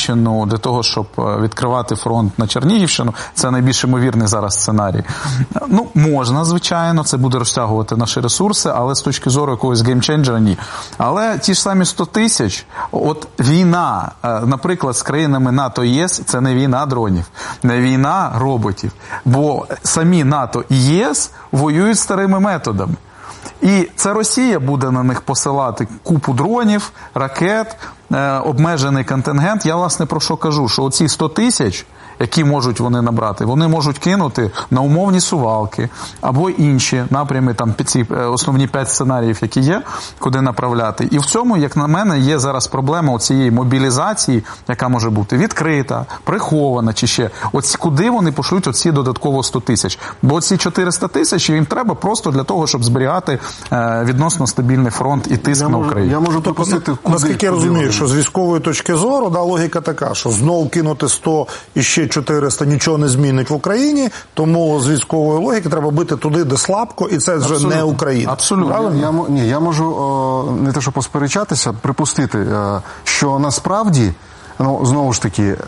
Німеччину для того, щоб відкривати фронт на Чернігівщину. Це найбільш ймовірний зараз сценарій. Ну, можна, звичайно, це буде розтягувати наші ресурси, але з точки зору якогось геймченджера – ні. Але ті ж самі 100 тисяч, от війна, наприклад, з країнами НАТО і ЄС, це не війна дронів, не війна роботів, бо самі НАТО і ЄС воюють старими методами. І це Росія буде на них посилати купу дронів, ракет, обмежений контингент. Я, власне, про що кажу, що оці 100 тисяч, які можуть вони набрати, вони можуть кинути на умовні Сувалки або інші напрями, там ці основні 5 сценаріїв, які є, куди направляти. І в цьому, як на мене, є зараз проблема оцієї мобілізації, яка може бути відкрита, прихована чи ще. От куди вони пошлють оці додатково 100 тисяч? Бо ці 400 тисяч їм треба просто для того, щоб зберігати відносно стабільний фронт і тиск на Україну. Я можу припустити, наскільки я розумію, що з військової точки зору, логіка така, що знову кинути 100 і ще 400 нічого не змінить в Україні, тому з військової логіки треба бити туди, де слабко, і це вже не Україна. Абсолютно. Я можу не те, що посперечатися, припустити, що насправді, знову ж таки,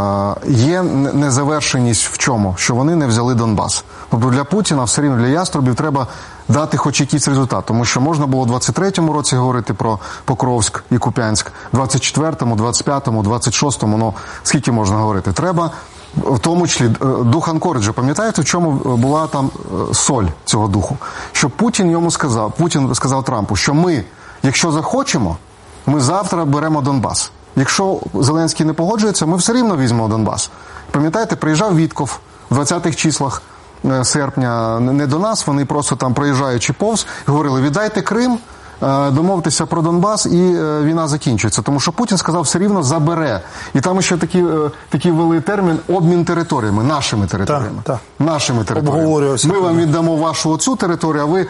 є незавершеність в чому? Що вони не взяли Донбас. Тобто для Путіна все рівно, для яструбів треба дати хоч якийсь результат. Тому що можна було в 23-му році говорити про Покровськ і Куп'янськ, в 24-му, 25-му, 26-му, ну скільки можна говорити? Треба, в тому числі, дух Анкориджа, пам'ятаєте, в чому була там соль цього духу? Що Путін сказав Трампу, що ми, якщо захочемо, ми завтра беремо Донбас. Якщо Зеленський не погоджується, ми все рівно візьмемо Донбас. Пам'ятаєте, приїжджав Вітков в 20-х числах серпня не до нас, вони просто там проїжджаючи повз, говорили, віддайте Крим, домовтеся про Донбас і війна закінчується. Тому що Путін сказав, все рівно забере. І там ще такий ввели термін обмін територіями, нашими територіями. Нашими територіями. Ми вам віддамо вашу оцю територію, а ви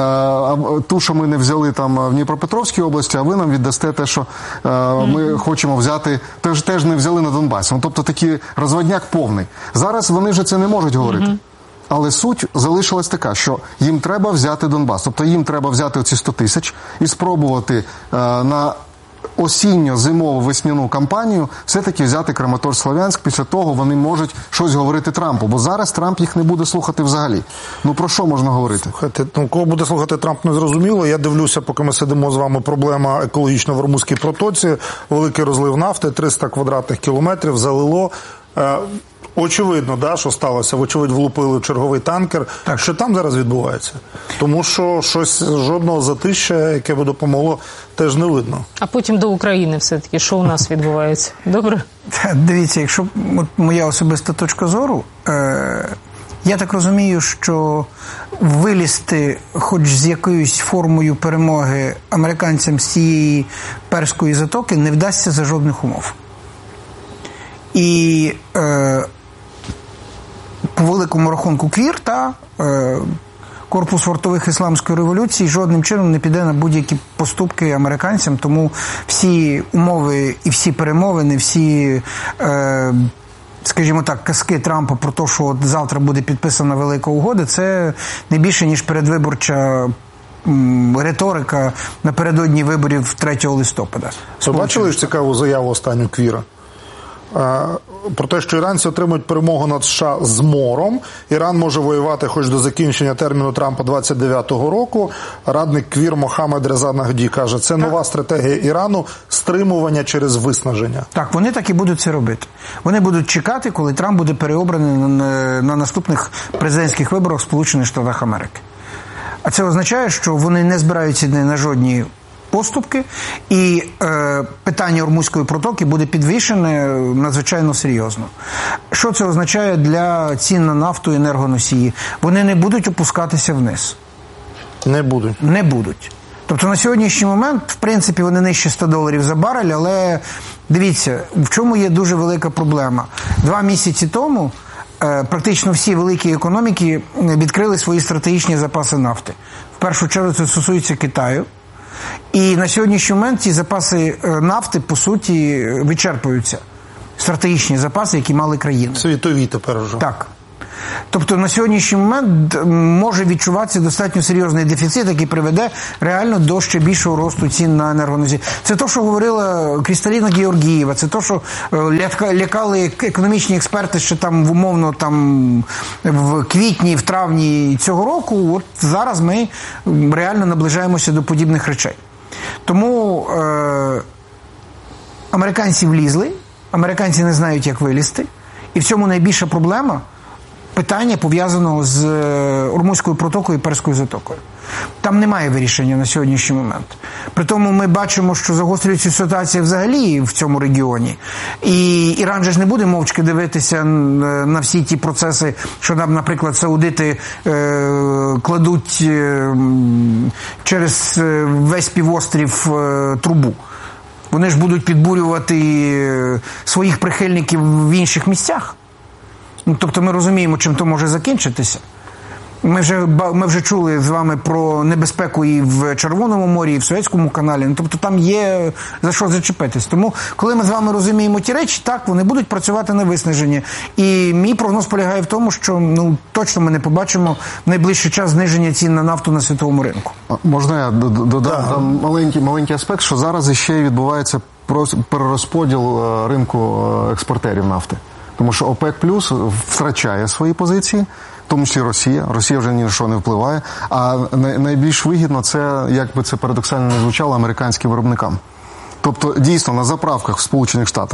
ту, що ми не взяли там в Дніпропетровській області, а ви нам віддасте те, що ми хочемо взяти, теж не взяли на Донбасі. Тобто такий розводняк повний. Зараз вони вже це не можуть говорити. Але суть залишилась така, що їм треба взяти Донбас. Тобто їм треба взяти оці 100 тисяч і спробувати на осінньо-зимово-весняну кампанію все-таки взяти Краматорськ-Слов'янськ. Після того вони можуть щось говорити Трампу. Бо зараз Трамп їх не буде слухати взагалі. Ну про що можна говорити? Кого буде слухати Трамп, не зрозуміло. Я дивлюся, поки ми сидимо з вами, проблема екологічна в Ормузькій протоці. Великий розлив нафти, 300 квадратних кілометрів залило. Очевидно, що сталося. Вочевидь, влупили черговий танкер. Що там зараз відбувається? Тому що жодного затища, яке би допомогло, теж не видно. А потім до України все-таки. Що у нас відбувається? Добре? Дивіться, якщо моя особиста точка зору, я так розумію, що вилізти хоч з якоюсь формою перемоги американцям з цієї Перської затоки не вдасться за жодних умов. І по великому рахунку КВІР та Корпус вартових Ісламської революції жодним чином не піде на будь-які поступки американцям, тому всі умови і всі перемовини, всі, скажімо так, казки Трампа про те, що от завтра буде підписана велика угода, це не більше, ніж передвиборча риторика напередодні виборів 3 листопада. Ви бачили ж цікаву заяву останню КВІРа? Про те, що іранці отримують перемогу над США з мором. Іран може воювати хоч до закінчення терміну Трампа 29-го року. Радник КВІР Мохаммед Реза Нагді каже, це нова стратегія Ірану – стримування через виснаження. Так, вони так і будуть це робити. Вони будуть чекати, коли Трамп буде переобраний на наступних президентських виборах в Сполучених Штатах Америки. А це означає, що вони не збираються на жодні поступки, і питання Ормузької протоки буде підвішене надзвичайно серйозно. Що це означає для цін на нафту і енергоносії? Вони не будуть опускатися вниз. Не будуть. Не будуть. Тобто на сьогоднішній момент, в принципі, вони нижче $100 за барель, але дивіться, в чому є дуже велика проблема. 2 місяці тому практично всі великі економіки відкрили свої стратегічні запаси нафти. В першу чергу це стосується Китаю. І на сьогоднішній момент ці запаси нафти, по суті, вичерпуються. Стратегічні запаси, які мали країни. Світові тепер вже. Так. Тобто на сьогоднішній момент може відчуватися достатньо серйозний дефіцит, який приведе реально до ще більшого росту цін на енергоносії. Це те, що говорила Крісталіна Георгієва, це те, що лякали економічні експерти ще там умовно там в квітні, в травні цього року. От зараз ми реально наближаємося до подібних речей. Тому американці влізли, американці не знають, як вилізти, і в цьому найбільша проблема питання, пов'язаного з Ормузькою протокою і Перською затокою. Там немає вирішення на сьогоднішній момент. Притому ми бачимо, що загострюється ситуація взагалі в цьому регіоні. І Іран же ж не буде мовчки дивитися на всі ті процеси, що нам, наприклад, саудити кладуть через весь півострів трубу. Вони ж будуть підбурювати своїх прихильників в інших місцях. Тобто ми розуміємо, чим то може закінчитися. Ми вже чули з вами про небезпеку і в Червоному морі, і в Суецькому каналі. Тобто там є за що зачепитись. Тому, коли ми з вами розуміємо ті речі, так, вони будуть працювати на виснаження. І мій прогноз полягає в тому, що точно ми не побачимо в найближчий час зниження цін на нафту на світовому ринку. Можна я додам маленький аспект, що зараз іще відбувається перерозподіл ринку експортерів нафти. Тому що ОПЕК плюс втрачає свої позиції, в тому числі Росія. Росія вже ні на що не впливає. А найбільш вигідно це, як би це парадоксально не звучало, американським виробникам. Тобто, дійсно, на заправках в Сполучених Штатах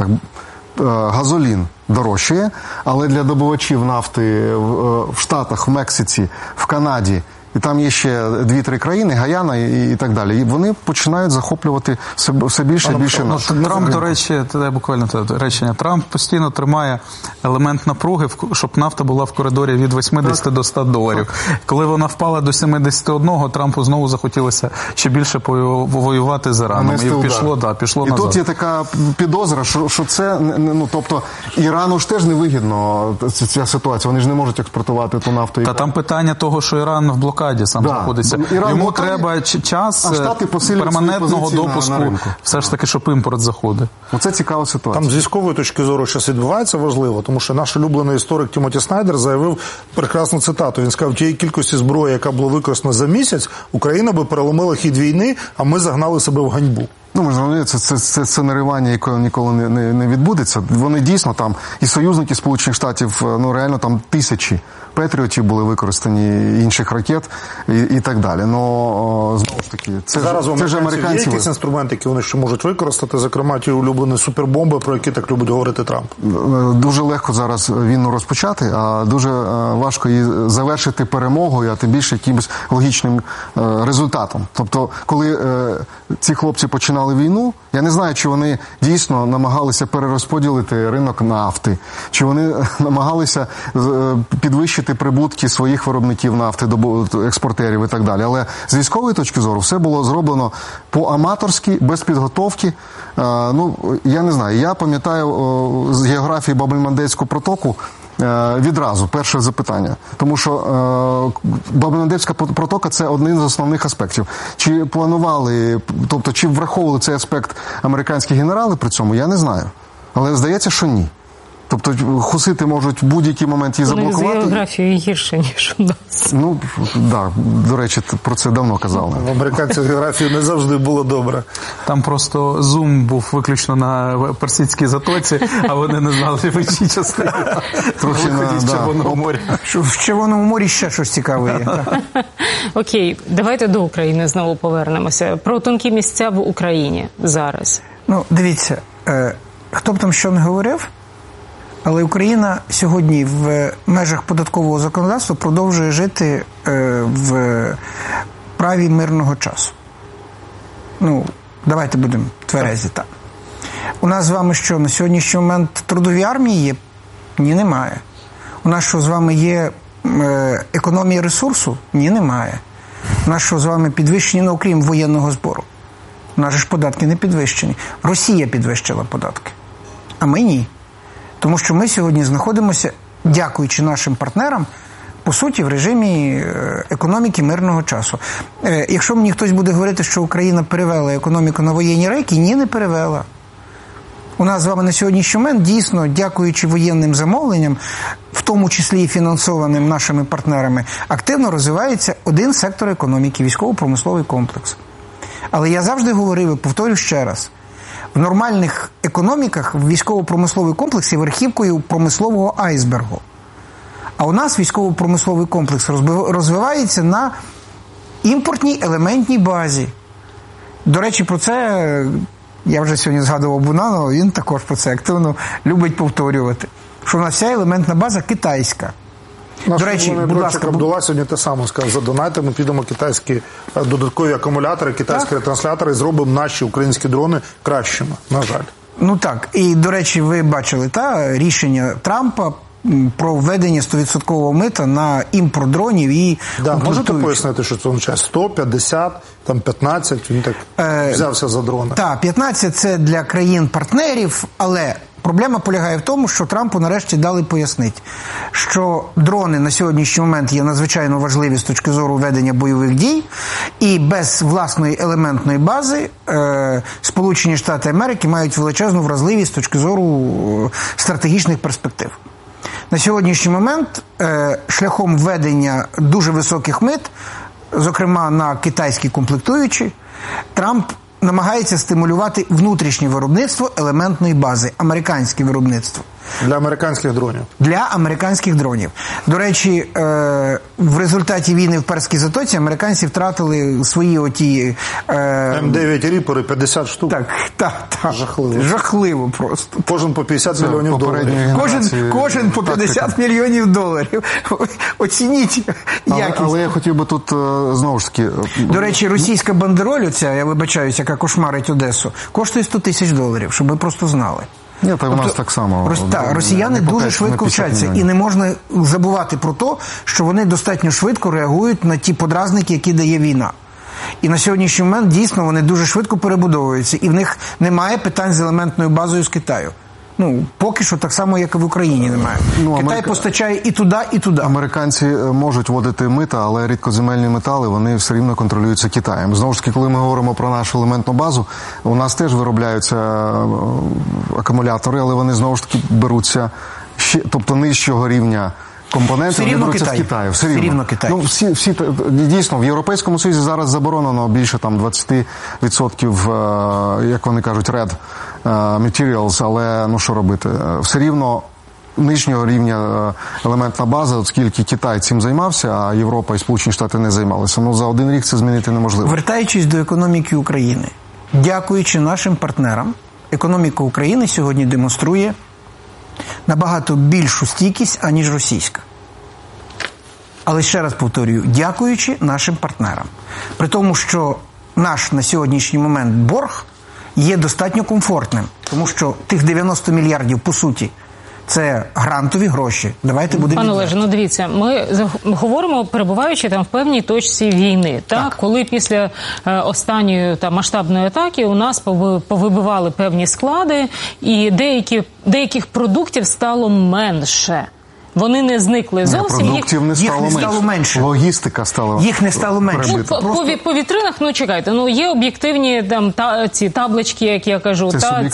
газолін дорожчає, але для добувачів нафти в Штатах, в Мексиці, в Канаді, і там є ще 2-3 країни, Гаяна і так далі. І вони починають захоплювати все більше і більше нафти. Трамп, до речі, буквально речення, Трамп постійно тримає елемент напруги, щоб нафта була в коридорі від 80 до 100 доларів. Коли вона впала до 71, Трампу знову захотілося ще більше повоювати з Іраном. І пішло і назад. Тут є така підозра, що це, тобто, Ірану ж теж невигідно ця ситуація. Вони ж не можуть експортувати ту нафту. Та там питання того, що Іран в блокаді сам знаходиться. Йому треба час перманентного допуску, все ж таки, щоб імпорт заходив. Оце цікава ситуація. Там з військової точки зору щось відбувається важливо, тому що наш улюблений історик Тімоті Снайдер заявив прекрасну цитату. Він сказав, тієї кількості зброї, яка була використана за місяць, Україна би переломила хід війни, а ми загнали себе в ганьбу. Ми ж розуміємо, це сценаривання, яке ніколи не відбудеться. Вони дійсно там, і союзники Сполучених Штатів, реально там тисячі Петріотів були використані, інших ракет і так далі. Но, знову ж таки, це ж американці. Є якісь інструменти, які вони ще можуть використати, зокрема ті улюблені супербомби, про які так любить говорити Трамп? Дуже легко зараз війну розпочати, а дуже важко її завершити перемогою, а тим більше якимось логічним результатом. Тобто, коли ці хлопці починали війну, я не знаю, чи вони дійсно намагалися перерозподілити ринок нафти, чи вони намагалися підвищити прибутки своїх виробників нафти, експортерів і так далі. Але з військової точки зору все було зроблено по-аматорськи, без підготовки. Я не знаю, я пам'ятаю з географії Бабель-Мандебську протоку відразу перше запитання. Тому що Бабель-Мандебська протока – це один з основних аспектів. Чи планували, тобто чи враховували цей аспект американські генерали при цьому, я не знаю. Але здається, що ні. Тобто хусити можуть в будь-який момент її заблокувати. Вони з географією гірше, ніж у нас. До речі, про це давно казали. В американців географію не завжди було добре. Там просто зум був виключно на Персидській затоці, а вони не знали в іншій частині. Трохи в Червоному морі. В Червоному морі ще щось цікаве є. Окей, давайте до України знову повернемося. Про тонкі місця в Україні зараз. Дивіться, хто б там що не говорив, але Україна сьогодні в межах податкового законодавства продовжує жити в праві мирного часу. Давайте будемо тверезі, так. У нас з вами що, на сьогоднішній момент трудові армії є? Ні, немає. У нас що, з вами є економія ресурсу? Ні, немає. У нас що, з вами підвищені, окрім воєнного збору? У нас ж податки не підвищені. Росія підвищила податки, а ми ні. Тому що ми сьогодні знаходимося, дякуючи нашим партнерам, по суті, в режимі економіки мирного часу. Якщо мені хтось буде говорити, що Україна перевела економіку на воєнні рейки, ні, не перевела. У нас з вами на сьогоднішній момент, дійсно, дякуючи воєнним замовленням, в тому числі і фінансованим нашими партнерами, активно розвивається один сектор економіки – військово-промисловий комплекс. Але я завжди говорив і повторю ще раз, в нормальних економіках військово-промисловий комплекс є верхівкою промислового айсбергу. А у нас військово-промисловий комплекс розвивається на імпортній елементній базі. До речі, про це я вже сьогодні згадував Бунанова, він також про це активно любить повторювати. Що у нас вся елементна база китайська. Наш До речі, будь ласка, Абдулла сьогодні те саме сказав, задонайте, ми підемо китайські додаткові акумулятори, китайські ретранслятори і зробимо наші українські дрони кращими, на жаль. Ну так, і, до речі, ви бачили рішення Трампа про введення 100% мита на імпорт дронів і можете пояснити, що це означає? 100, 50, там 15, він так взявся за дрони. Так, 15 – це для країн-партнерів, але проблема полягає в тому, що Трампу нарешті дали пояснити, що дрони на сьогоднішній момент є надзвичайно важливі з точки зору ведення бойових дій, і без власної елементної бази Сполучені Штати Америки мають величезну вразливість з точки зору стратегічних перспектив. На сьогоднішній момент шляхом введення дуже високих мит, зокрема на китайські комплектуючі, Трамп намагається стимулювати внутрішнє виробництво елементної бази, американське виробництво. Для американських дронів? Для американських дронів. До речі, в результаті війни в Перській затоці американці втратили свої оті... М9 ріпери 50 штук. Так. Жахливо. Жахливо просто. Кожен по 50 мільйонів доларів. Кожен по 50 мільйонів доларів. Оцініть якість. Але я хотів би тут, знову ж таки... До речі, російська бандероль, оця, я вибачаюся, яка кошмарить Одесу, коштує $100 000, щоб ви просто знали. Ні, так у нас так само. Росіяни дуже швидко вчаться. І не можна забувати про те, що вони достатньо швидко реагують на ті подразники, які дає війна. І на сьогоднішній момент дійсно вони дуже швидко перебудовуються. І в них немає питань з елементною базою з Китаю. Поки що так само, як і в Україні немає. Китай постачає і туди, і туди. Американці можуть вводити мита, але рідкоземельні метали, вони все рівно контролюються Китаєм. Знову ж таки, коли ми говоримо про нашу елементну базу, у нас теж виробляються акумулятори, але вони знову ж таки беруться, тобто нижчого рівня компоненти, вони беруться з Китаю. Все рівно Китай. Дійсно, в Європейському Союзі зараз заборонено більше 20%, як вони кажуть, red materials, але що робити? Все рівно нижнього рівня елементна база, оскільки Китай цим займався, а Європа і Сполучені Штати не займалися. За один рік це змінити неможливо. Вертаючись до економіки України, дякуючи нашим партнерам, економіка України сьогодні демонструє набагато більшу стійкість, аніж російська. Але ще раз повторюю, дякуючи нашим партнерам. При тому, що наш на сьогоднішній момент борг є достатньо комфортним, тому що тих 90 мільярдів, по суті, це грантові гроші. Давайте будемо... Пане Олеже, дивіться, ми говоримо, перебуваючи там в певній точці війни. Так? Коли після останньої масштабної атаки у нас повибивали певні склади, і деяких продуктів стало менше. Вони не зникли зовсім. Продуктів не стало менше. Логістика стала. Їх не стало менше. По вітринах, чекайте, є об'єктивні ці таблички, як я кажу,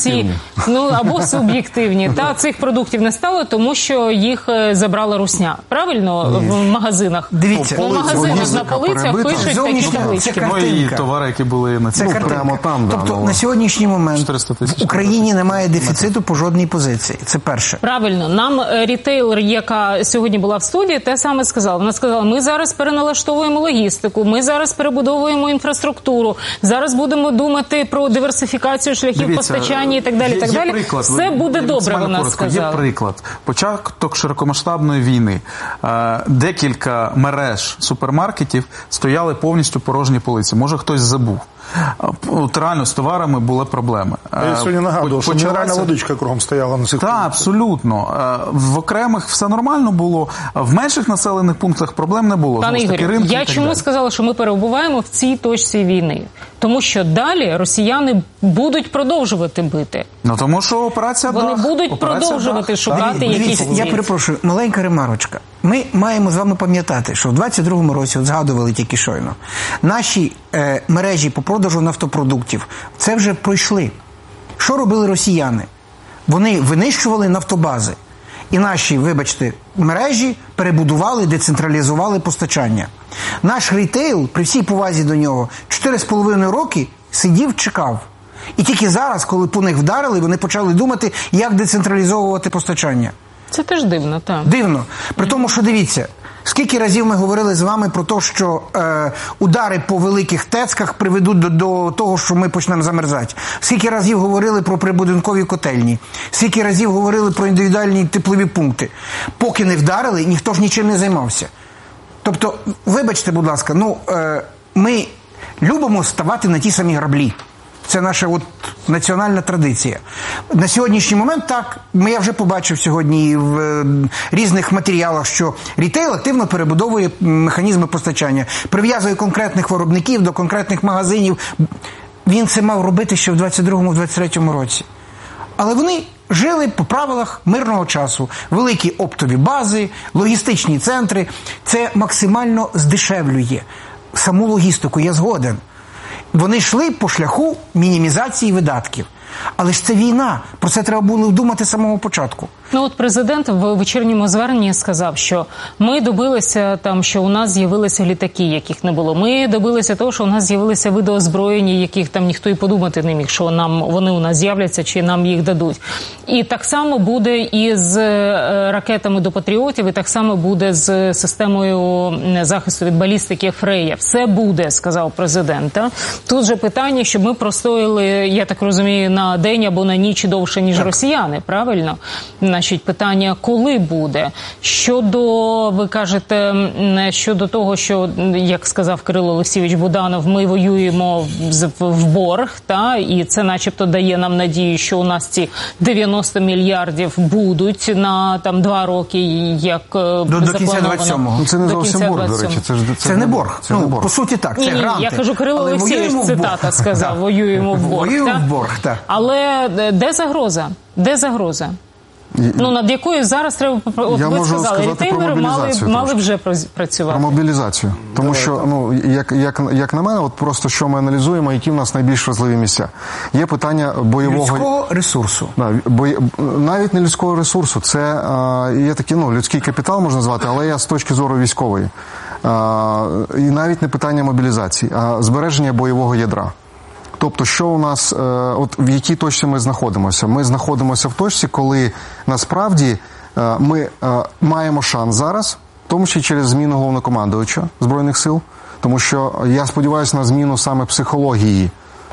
або суб'єктивні. Цих продуктів не стало, тому що їх забрала русня. Правильно? В магазинах. Дивіться. В магазинах на полицях пишуть такі таблички. Мої товари, які були на цій прямо там. Тобто на сьогоднішній момент в Україні немає дефіциту по жодній позиції. Це перше. Правильно. Нам рітейлер, яка сьогодні була в студії, те саме сказала. Вона сказала, ми зараз переналаштовуємо логістику, ми зараз перебудовуємо інфраструктуру, зараз будемо думати про диверсифікацію шляхів постачання і так далі. Приклад. Все буде добре, вона сказала. Є приклад. Початок широкомасштабної війни. Декілька мереж супермаркетів стояли повністю порожні полиці. Може, хтось забув. Реально з товарами були проблеми. Я сьогодні нагадував, що мінеральна водичка кругом стояла на цих пунктах. Так, абсолютно. В окремих все нормально було, в менших населених пунктах проблем не було. Пане Ігорю, я чому сказала, що ми перебуваємо в цій точці війни? Тому що далі росіяни будуть продовжувати бити. Тому що операція Дах. Вони будуть продовжувати шукати якісь цілі. Я перепрошую, маленька ремарочка. Ми маємо з вами пам'ятати, що в 22-му році, згадували тільки щойно, наші мережі по продажу нафтопродуктів це вже пройшли. Що робили росіяни? Вони винищували нафтобази. І наші, вибачте, мережі перебудували, децентралізували постачання. Наш рітейл, при всій повазі до нього, 4,5 роки сидів, чекав. І тільки зараз, коли по них вдарили, вони почали думати, як децентралізовувати постачання. Це теж дивно, так. Дивно. При тому, що дивіться, скільки разів ми говорили з вами про те, що удари по великих ТЕЦках приведуть до того, що ми почнемо замерзати. Скільки разів говорили про прибудинкові котельні. Скільки разів говорили про індивідуальні теплові пункти. Поки не вдарили, ніхто ж нічим не займався. Тобто, вибачте, будь ласка, ми любимо ставати на ті самі граблі. Це наша національна традиція. На сьогоднішній момент так, я вже побачив сьогодні в різних матеріалах, що рітейл активно перебудовує механізми постачання, прив'язує конкретних виробників до конкретних магазинів. Він це мав робити ще в 22-23 році. Але вони жили по правилах мирного часу. Великі оптові бази, логістичні центри. Це максимально здешевлює саму логістику, я згоден. Вони йшли по шляху мінімізації видатків. Але ж це війна. Про це треба було думати з самого початку. Президент в вечірньому зверненні сказав, що ми добилися що у нас з'явилися літаки, яких не було. Ми добилися того, що у нас з'явилися види озброєння, яких там ніхто і подумати не міг, що вони у нас з'являться чи нам їх дадуть. І так само буде і з ракетами до патріотів, і так само буде з системою захисту від балістики Фрея. Все буде, сказав президент. Тут же питання, щоб ми простояли, я так розумію, на день або на ніч довше, ніж росіяни, правильно? Значить, питання, коли буде? Щодо, ви кажете, щодо того, що, як сказав Кирило Олексійович Буданов, ми воюємо в борг, і це начебто дає нам надію, що у нас ці 90 мільярдів будуть на 2 роки, як до кінця 27-го. Це не зовсім борг, до речі. Це не борг. По суті так, це гранти. Я кажу, Кирило Олексійович, цитата сказав, воюємо в борг. Воюємо в борг, так. Але де загроза? Де загроза? Над якою зараз треба, ви сказали, рітейлери мали вже працювати. Про мобілізацію. Тому що, як на мене, просто що ми аналізуємо, які в нас найбільш важливі місця. Є питання бойового... Людського ресурсу. Навіть не людського ресурсу. Це є такий, людський капітал, можна назвати, але я з точки зору військової. І навіть не питання мобілізації, а збереження бойового ядра. Тобто, що у нас, в якій точці ми знаходимося? Ми знаходимося в точці, коли насправді ми маємо шанс зараз, в тому числі через зміну головнокомандувача Збройних сил, тому що я сподіваюся на зміну саме психології.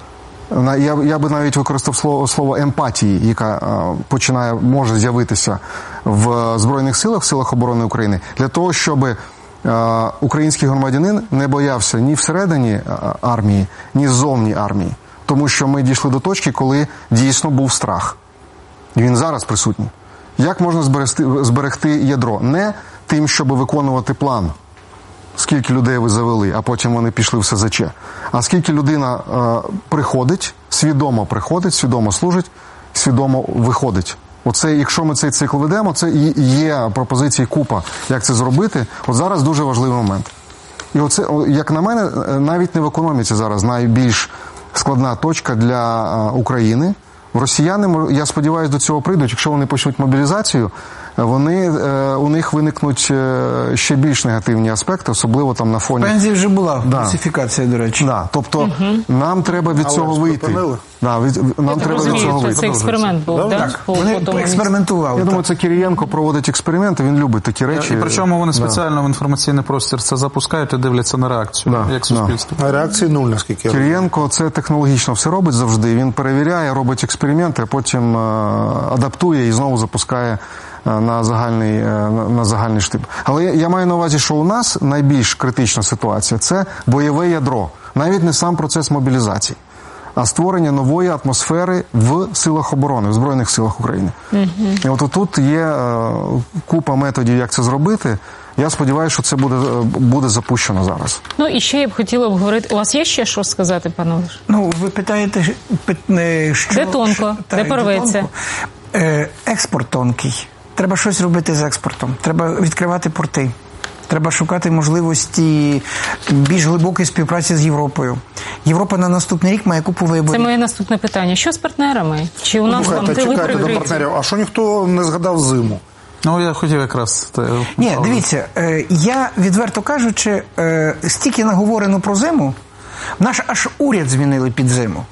Я би навіть використав слово емпатії, яка може з'явитися в Збройних силах, в силах оборони України, для того, щоб український громадянин не боявся ні всередині армії, ні ззовні армії. Тому що ми дійшли до точки, коли дійсно був страх. І він зараз присутній. Як можна зберегти ядро? Не тим, щоб виконувати план, скільки людей ви завели, а потім вони пішли в СЗЧ. А скільки людина приходить, свідомо служить, свідомо виходить. Якщо ми цей цикл ведемо, це є пропозиції купа, як це зробити. Зараз дуже важливий момент. І як на мене, навіть не в економіці зараз найбільш складна точка для України. Росіяни, я сподіваюся, до цього прийдуть. Якщо вони почнуть мобілізацію, у них виникнуть ще більш негативні аспекти, особливо на фоні... В Пензі вже була класифікація, до речі. Тобто, нам треба від цього вийти. Нам треба від цього вийти. Це експеримент був, так? Вони експериментували. Я думаю, це Кирієнко проводить експерименти, він любить такі речі. І причому вони спеціально в інформаційний простір це запускають і дивляться на реакцію, як суспільство. А реакції нуль, наскільки я розумію. Кирієнко це технологічно все робить завжди. Він перевіряє, робить експерименти, а потім адаптує і знову запускає на загальний штиб. Але я маю на увазі, що у нас найбільш критична ситуація – це бойове ядро. Навіть не сам процес мобілізації, а створення нової атмосфери в силах оборони, в Збройних силах України. І тут є купа методів, як це зробити. Я сподіваюся, що це буде запущено зараз. І ще я б хотіла обговорити. У вас є ще що сказати, пане Олеже? Ви питаєте, що... Де тонко? Де порветься? Експорт тонкий. Треба щось робити з експортом. Треба відкривати порти. Треба шукати можливості більш глибокої співпраці з Європою. Європа на наступний рік має купу виборів. Це моє наступне питання. Що з партнерами? Чи у нас там тили чекайте до прикриті? партнерів. А що ніхто не згадав зиму? Ну, я хотів якраз... Ні, дивіться, я, відверто кажучи, стільки наговорено про зиму, наш аж уряд змінили під зиму.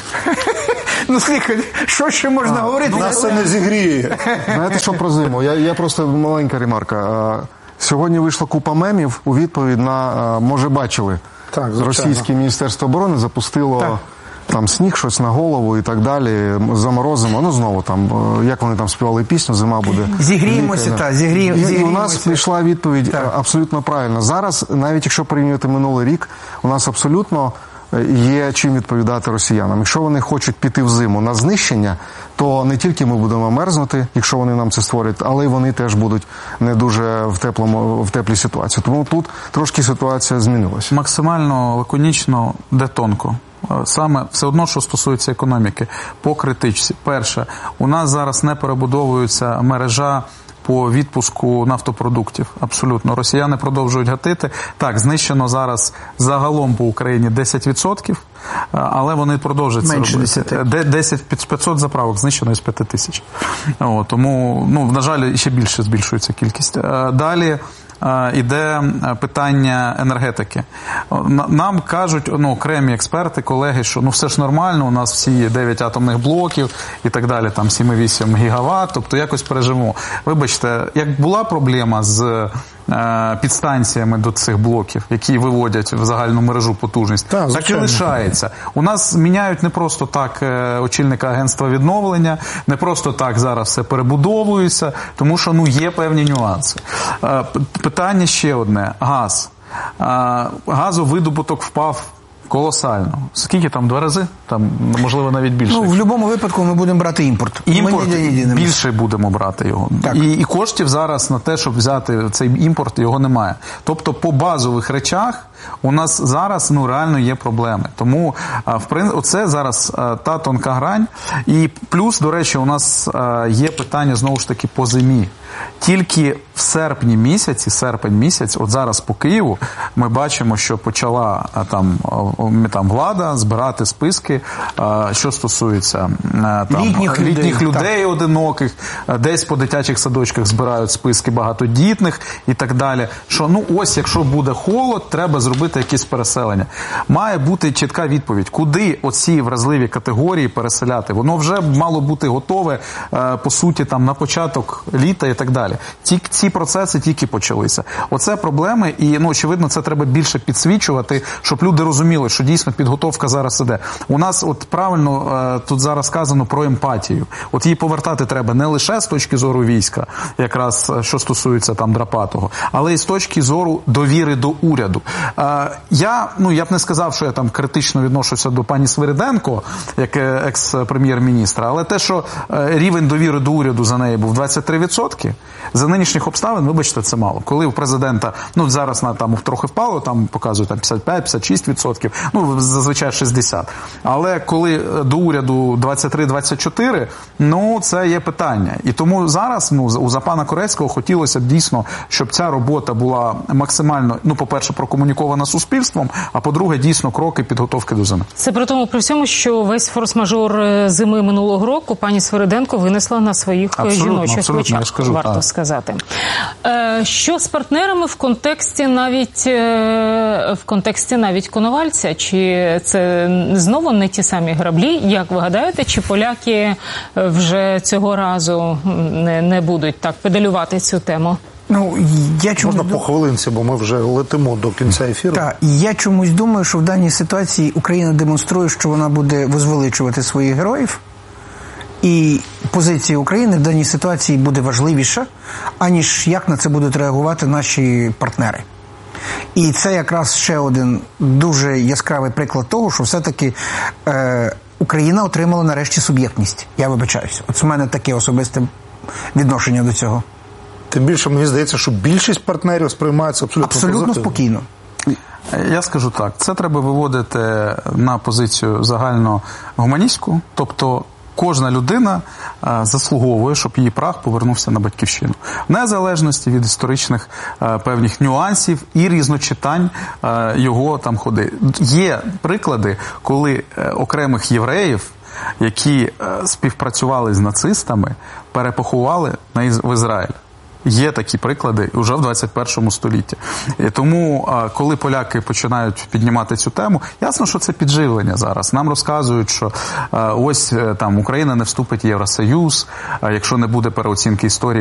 Ну, слухай, що ще можна говорити? Нас це не зігріє. Знаєте, що про зиму? Я просто маленька ремарка. Сьогодні вийшла купа мемів у відповідь на, може, бачили, Так, звичайно. російське Міністерство оборони запустило Так. там сніг, щось на голову і так далі, заморозимо. Ну, знову там, як вони там співали пісню, зима буде. Зігріємося, велика, так, І у нас зігріємося. прийшла відповідь Так. абсолютно правильно. Зараз, навіть якщо порівнювати минулий рік, у нас абсолютно є чим відповідати росіянам. Якщо вони хочуть піти в зиму на знищення, то не тільки ми будемо мерзнути, якщо вони нам це створять, але й вони теж будуть не дуже в теплій ситуації. Тому тут трошки ситуація змінилася. Максимально лаконічно, де тонко. Саме все одно, що стосується економіки, по критичці. Перше, у нас зараз не перебудовується мережа по відпуску нафтопродуктів. Абсолютно. Росіяни продовжують гатити. Так, знищено зараз загалом по Україні 10%, але вони продовжують це Менше робити. 500 заправок знищено із 5000. Тому, на жаль, ще більше збільшується кількість. Далі іде питання енергетики. Нам кажуть, окремі експерти, колеги, що все ж нормально, у нас всі 9 атомних блоків і так далі, там 7,8 гігават, тобто якось переживемо. Вибачте, як була проблема з підстанціями до цих блоків, які виводять в загальну мережу потужність, так і лишається. У нас міняють не просто так очільника агентства відновлення, не просто так зараз все перебудовується, тому що є певні нюанси. Питання ще одне. Газ. Газовидобуток впав колосально. Скільки там? 2 рази? Там, можливо, навіть більше. В будь-якому випадку ми будемо брати імпорт. Імпорт, більше будемо брати його. І коштів зараз на те, щоб взяти цей імпорт, його немає. Тобто по базових речах у нас зараз реально є проблеми. Тому оце зараз та тонка грань. І плюс, до речі, у нас є питання знову ж таки по зимі. Тільки в серпень місяць, от зараз по Києву, ми бачимо, що почала там влада збирати списки, що стосується літніх людей одиноких, десь по дитячих садочках збирають списки багатодітних і так далі. Що, ось, якщо буде холод, треба зробити якісь переселення. Має бути чітка відповідь, куди оці вразливі категорії переселяти. Воно вже мало бути готове, по суті, там на початок літа і так далі. Ці процеси тільки почалися. Оце проблеми, і, очевидно, це треба більше підсвічувати, щоб люди розуміли, що дійсно підготовка зараз іде. У нас, правильно тут зараз сказано про емпатію. Її повертати треба не лише з точки зору війська, якраз, що стосується там Драпатого, але і з точки зору довіри до уряду. Я б не сказав, що я там критично відношуся до пані Свириденко, як екс-прем'єр-міністра, але те, що рівень довіри до уряду за неї був 23%, за нинішніх обставин, вибачте, це мало. Коли у президента, зараз там трохи впало, там показують 55-56%, зазвичай 60%. Але коли до уряду 23-24%, це є питання. І тому зараз, у пана Корецького хотілося б дійсно, щоб ця робота була максимально, по-перше, прокомунікована суспільством, а по-друге, дійсно, кроки підготовки до зими. Це при тому, при всьому, що весь форс-мажор зими минулого року пані Свириденко винесла на своїх жіночих плечах, варто сказати. Що з партнерами в контексті навіть Коновальця? Чи це знову не ті самі граблі? Як ви гадаєте, чи поляки вже цього разу не будуть так педалювати цю тему? Можна по хвилинці, бо ми вже летимо до кінця ефіру. Так, я чомусь думаю, що в даній ситуації Україна демонструє, що вона буде возвеличувати своїх героїв, і позиція України в даній ситуації буде важливіша, аніж як на це будуть реагувати наші партнери. І це якраз ще один дуже яскравий приклад того, що все-таки Україна отримала нарешті суб'єктність. Я вибачаюся. От у мене таке особисте відношення до цього. Тим більше, мені здається, що більшість партнерів сприймається абсолютно спокійно. Я скажу так, це треба виводити на позицію загально гуманістську, тобто кожна людина заслуговує, щоб її прах повернувся на батьківщину. В незалежності від історичних певних нюансів і різночитань його там ходи. Є приклади, коли окремих євреїв, які співпрацювали з нацистами, перепоховали в Ізраїль. Є такі приклади вже в 21 столітті. І тому, коли поляки починають піднімати цю тему, ясно, що це підживлення зараз. Нам розказують, що ось там Україна не вступить в Євросоюз, якщо не буде переоцінки історії